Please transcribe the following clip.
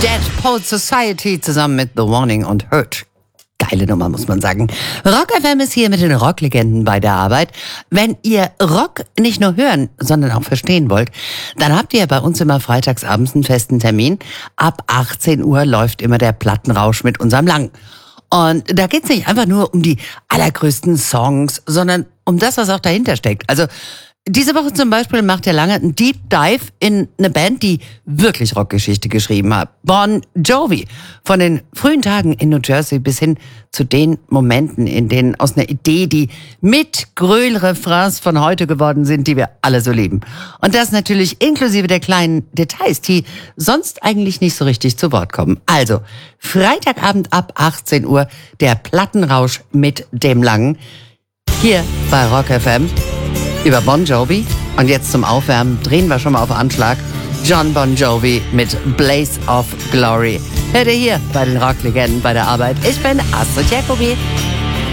Dead Poet Society zusammen mit The Warning und Hurt. Geile Nummer, muss man sagen. Rock FM ist hier mit den Rocklegenden bei der Arbeit. Wenn ihr Rock nicht nur hören, sondern auch verstehen wollt, dann habt ihr bei uns immer freitagsabends einen festen Termin. Ab 18 Uhr läuft immer der Plattenrausch mit unserem Lang. Und da geht's nicht einfach nur um die allergrößten Songs, sondern um das, was auch dahinter steckt. Also diese Woche zum Beispiel macht der Lange einen Deep Dive in eine Band, die wirklich Rockgeschichte geschrieben hat. Bon Jovi. Von den frühen Tagen in New Jersey bis hin zu den Momenten, in denen aus einer Idee die mit Gröl-Refrains von heute geworden sind, die wir alle so lieben. Und das natürlich inklusive der kleinen Details, die sonst eigentlich nicht so richtig zu Wort kommen. Also, Freitagabend ab 18 Uhr, der Plattenrausch mit dem Langen. Hier bei Rock FM. Über Bon Jovi. Und jetzt zum Aufwärmen drehen wir schon mal auf Anschlag. John Bon Jovi mit Blaze of Glory. Hört ihr hier bei den Rocklegenden bei der Arbeit. Ich bin Astrid Jacobi.